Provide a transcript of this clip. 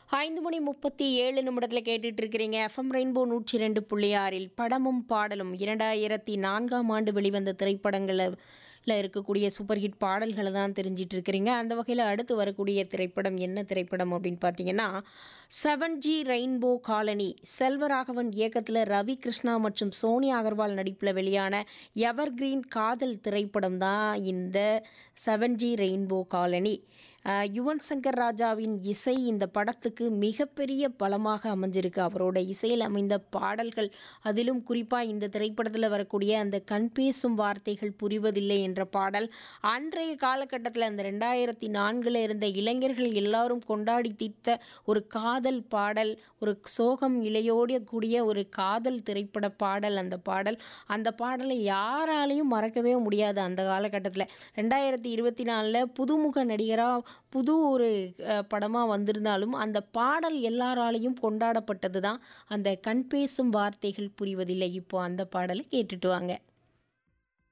5:37 கேட்டுட்டு இருக்கிறீங்க. FM rainbow 102.6 படமும் பாடலும் 2004ஆம் ஆண்டு வெளிவந்த திரைப்படங்களில் இருக்கக்கூடிய சூப்பர் ஹிட் பாடல்களை தான் தெரிஞ்சிட்டு இருக்கிறீங்க. அந்த வகையில் அடுத்து வரக்கூடிய திரைப்படம் என்ன திரைப்படம் அப்படின்னு பார்த்தீங்கன்னா 7G ரெயின்போ காலனி. செல்வராகவன் இயக்கத்தில் ரவி கிருஷ்ணா மற்றும் சோனியா அகர்வால் நடிப்பில் வெளியான எவர்கிரீன் காதல் திரைப்படம் தான் இந்த 7G rainbow colony. Yuvan Shankar ராஜாவின் இசை இந்த படத்துக்கு மிகப்பெரிய பலமாக அமைஞ்சிருக்கு. அவரோட இசையில் அமைந்த பாடல்கள், அதிலும் குறிப்பாக இந்த திரைப்படத்தில் வரக்கூடிய அந்த கண் பேசும் வார்த்தைகள் புரிவதில்லை என்ற பாடல் அன்றைய காலகட்டத்தில் அந்த 2004 இருந்த இளைஞர்கள் எல்லாரும் கொண்டாடி தீர்த்த ஒரு காதல் பாடல், ஒரு சோகம் இழையோட கூடிய ஒரு காதல் திரைப்பட பாடல். அந்த பாடலை யாராலையும் மறக்கவே முடியாது. அந்த காலகட்டத்தில் 2024 புதுமுக நடிகராக புது ஒரு படமாக வந்திருந்தாலும் அந்த பாடல் எல்லாராலையும் கொண்டாடப்பட்டது தான் அந்த கண் பேசும் வார்த்தைகள் புரிவதில்லை. இப்போ அந்த பாடலை கேட்டுட்டு வாங்க.